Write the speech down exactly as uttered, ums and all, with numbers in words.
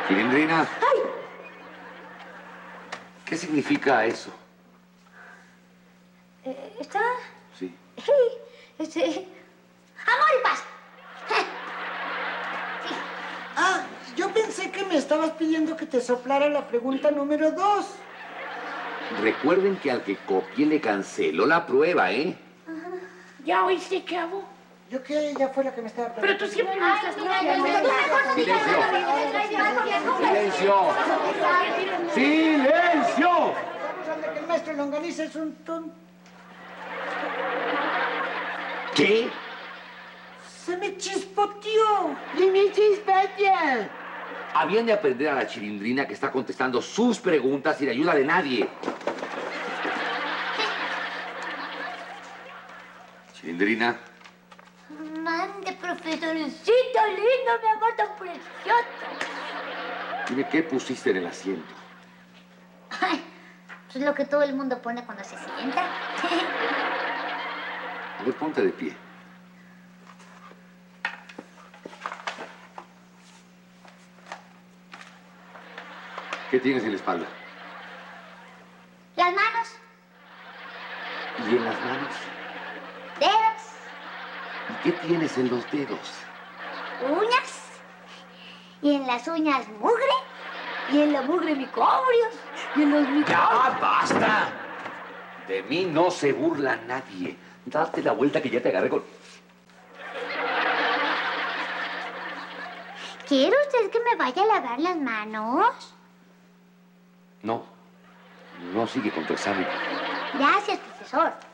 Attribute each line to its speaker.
Speaker 1: Chilindrina.
Speaker 2: ¡Ay!
Speaker 1: ¿Qué significa eso?
Speaker 2: Eh, ¿Está?
Speaker 1: Sí.
Speaker 2: Sí. Este... ¡Amor y paz! Sí.
Speaker 3: Ah, yo pensé que me estabas pidiendo que te soplara la pregunta número dos.
Speaker 1: Recuerden que al que copie le cancelo la prueba, ¿eh?
Speaker 4: ¿Ya oíste, chavo?
Speaker 3: ¿Yo qué? Ya fue la que me estaba
Speaker 4: Pero
Speaker 3: preguntando.
Speaker 4: tú siempre me estás
Speaker 1: ¡Silencio! ¡Silencio! ¡Silencio!
Speaker 3: Vamos a ver que el maestro Longaniza es un tonto.
Speaker 1: ¿Qué?
Speaker 3: ¡Se me chispoteó!
Speaker 5: ¡Y mi chispetia!
Speaker 1: Habían de aprender a la Chilindrina que está contestando sus preguntas sin ayuda de nadie. Chilindrina.
Speaker 2: Mande, profesorcito lindo, mi amor tan precioso.
Speaker 1: Dime, ¿qué pusiste en el asiento?
Speaker 2: Ay, pues lo que todo el mundo pone cuando se sienta.
Speaker 1: A ver, ponte de pie. ¿Qué tienes en la espalda?
Speaker 2: Las manos,
Speaker 1: ¿Y en las manos?
Speaker 2: dedos,
Speaker 1: ¿Y qué tienes en los dedos?
Speaker 2: uñas. Y en las uñas mugre. Y en la mugre micobrios. Y en los micobrios...
Speaker 1: ¡Ya, basta! De mí no se burla nadie. Date la vuelta que ya te agarré con...
Speaker 2: ¿Quiere usted que me vaya a lavar las manos?
Speaker 1: No, no sigue con tu examen.
Speaker 2: Gracias, profesor.